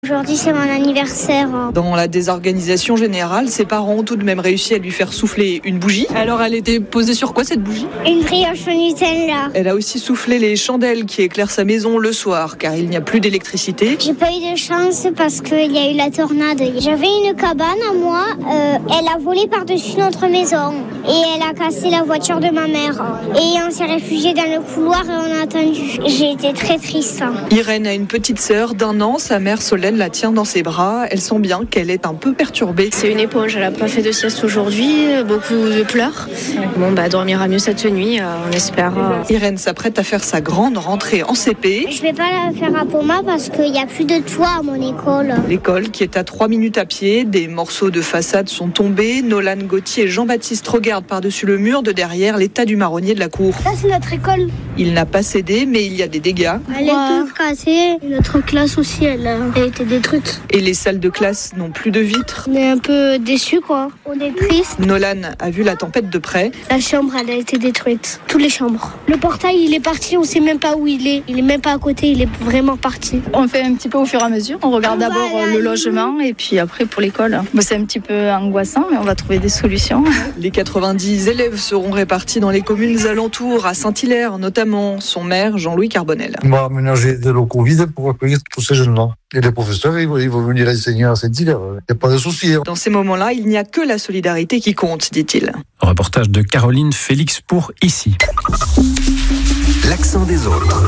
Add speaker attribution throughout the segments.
Speaker 1: Aujourd'hui, c'est mon anniversaire.
Speaker 2: Dans la désorganisation générale, ses parents ont tout de même réussi à lui faire souffler une bougie. Alors, elle était posée sur quoi, cette bougie ?
Speaker 1: Une brioche au Nutella.
Speaker 2: Elle a aussi soufflé les chandelles qui éclairent sa maison le soir, car il n'y a plus d'électricité.
Speaker 1: J'ai pas eu de chance parce qu'il y a eu la tornade. J'avais une cabane à moi, elle a volé par-dessus notre maison et elle a cassé la voiture de ma mère. Et on s'est réfugié dans le couloir et on a attendu. J'ai été très triste.
Speaker 2: Irène a une petite sœur d'1 an, sa mère Solène la tient dans ses bras. Elle sent bien qu'elle est un peu perturbée.
Speaker 3: C'est une éponge, elle n'a pas fait de sieste aujourd'hui, beaucoup de pleurs. Bon, dormira mieux cette nuit, on espère.
Speaker 2: Irène s'apprête à faire sa grande rentrée en CP.
Speaker 1: Je vais pas la faire à Poma parce qu'il n'y a plus de toit à mon école.
Speaker 2: L'école qui est à 3 minutes à pied, des morceaux de façade sont tombés. Nolan Gauthier et Jean-Baptiste regardent par-dessus le mur de derrière l'état du marronnier de la cour.
Speaker 1: Ça, c'est notre école.
Speaker 2: Il n'a pas cédé, mais il y a des dégâts.
Speaker 1: Elle est toute cassée. Notre classe aussi, elle a été détruite.
Speaker 2: Et les salles de classe n'ont plus de vitres.
Speaker 1: On est un peu déçus, quoi. On est triste.
Speaker 2: Nolan a vu la tempête de près.
Speaker 1: La chambre, elle a été détruite. Toutes les chambres. Le portail, il est parti. On sait même pas où il est. Il est même pas à côté. Il est vraiment parti.
Speaker 3: On fait un petit peu au fur et à mesure. On regarde d'abord le logement et puis après pour l'école. C'est un petit peu angoissant, mais on va trouver des solutions.
Speaker 2: Les 90 élèves seront répartis dans les communes alentours, à Saint-Hilaire notamment. Son maire, Jean-Louis Carbonel.
Speaker 4: On va aménager des locaux vides pour accueillir tous ces jeunes-là. Et les professeurs, ils vont venir enseigner à Saint-Hilaire. Il n'y a pas de souci.
Speaker 2: Dans ces moments-là, il n'y a que la solidarité qui compte, dit-il.
Speaker 5: Reportage de Caroline Félix pour Ici.
Speaker 6: L'accent des autres.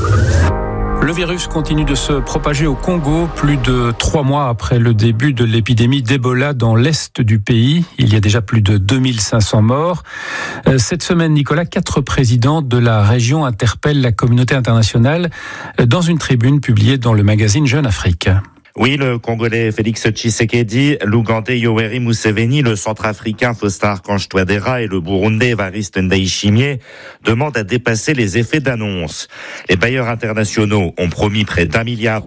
Speaker 5: Le virus continue de se propager au Congo, plus de 3 mois après le début de l'épidémie d'Ebola dans l'est du pays. Il y a déjà plus de 2500 morts. Cette semaine, Nicolas, 4 présidents de la région interpellent la communauté internationale dans une tribune publiée dans le magazine Jeune Afrique.
Speaker 7: Oui, le Congolais Félix Tshisekedi, l'Ougandais Yoweri Museveni, le Centrafricain Faustin Archange Touadéra et le Burundais Evariste Ndayishimiye demandent à dépasser les effets d'annonce. Les bailleurs internationaux ont promis près d'1,2 milliard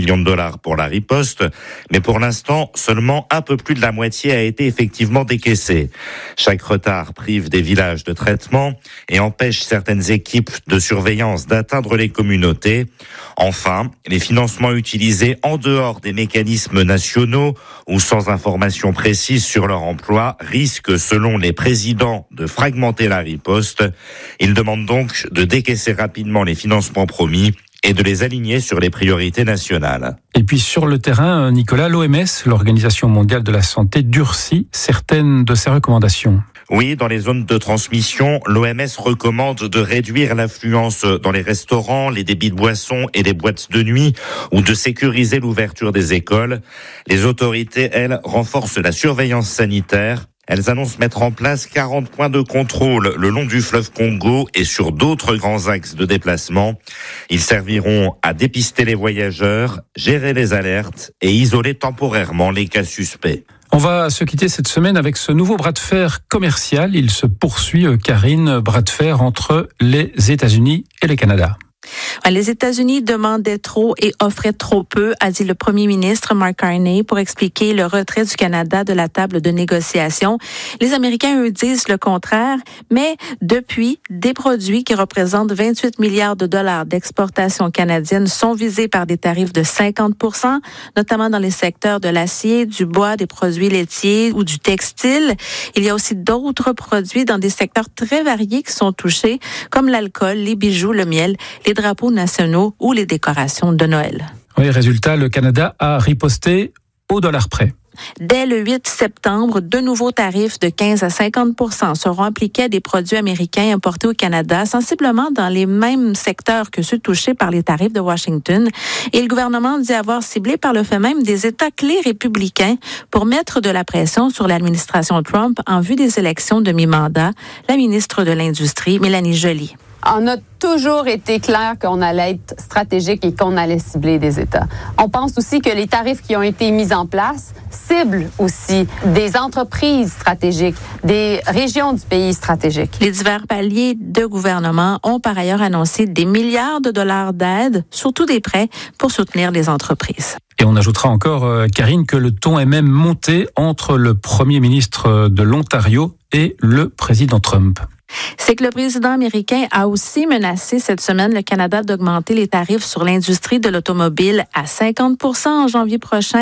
Speaker 7: pour la riposte, mais pour l'instant, seulement un peu plus de la moitié a été effectivement décaissée. Chaque retard prive des villages de traitement et empêche certaines équipes de surveillance d'atteindre les communautés. Enfin, les financements utilisés en dehors des mécanismes nationaux ou sans information précise sur leur emploi risquent, selon les présidents, de fragmenter la riposte. Ils demandent donc de décaisser rapidement les financements promis et de les aligner sur les priorités nationales.
Speaker 5: Et puis sur le terrain, Nicolas, l'OMS, l'Organisation mondiale de la santé, durcit certaines de ses recommandations.
Speaker 7: Oui, dans les zones de transmission, l'OMS recommande de réduire l'affluence dans les restaurants, les débits de boissons et les boîtes de nuit ou de sécuriser l'ouverture des écoles. Les autorités, elles, renforcent la surveillance sanitaire. Elles annoncent mettre en place 40 points de contrôle le long du fleuve Congo et sur d'autres grands axes de déplacement. Ils serviront à dépister les voyageurs, gérer les alertes et isoler temporairement les cas suspects.
Speaker 5: On va se quitter cette semaine avec ce nouveau bras de fer commercial. Il se poursuit, Karine, bras de fer entre les États-Unis et le Canada.
Speaker 8: Les États-Unis demandaient trop et offraient trop peu, a dit le premier ministre Mark Carney pour expliquer le retrait du Canada de la table de négociation. Les Américains, eux, disent le contraire, mais depuis, des produits qui représentent 28 milliards de dollars d'exportation canadienne sont visés par des tarifs de 50%, notamment dans les secteurs de l'acier, du bois, des produits laitiers ou du textile. Il y a aussi d'autres produits dans des secteurs très variés qui sont touchés, comme l'alcool, les bijoux, le miel, les drapeaux nationaux ou les décorations de Noël.
Speaker 5: Oui, résultat, le Canada a riposté au dollar près.
Speaker 8: Dès le 8 septembre, de nouveaux tarifs de 15 à 50% seront appliqués à des produits américains importés au Canada, sensiblement dans les mêmes secteurs que ceux touchés par les tarifs de Washington. Et le gouvernement dit avoir ciblé par le fait même des États clés républicains pour mettre de la pression sur l'administration Trump en vue des élections de mi-mandat. La ministre de l'Industrie, Mélanie Joly.
Speaker 9: On a toujours été clair qu'on allait être stratégique et qu'on allait cibler des États. On pense aussi que les tarifs qui ont été mis en place ciblent aussi des entreprises stratégiques, des régions du pays stratégiques.
Speaker 8: Les divers paliers de gouvernement ont par ailleurs annoncé des milliards de dollars d'aide, surtout des prêts, pour soutenir les entreprises.
Speaker 5: Et on ajoutera encore, Karine, que le ton est même monté entre le premier ministre de l'Ontario et le président Trump.
Speaker 8: C'est que le président américain a aussi menacé cette semaine le Canada d'augmenter les tarifs sur l'industrie de l'automobile à 50% en janvier prochain.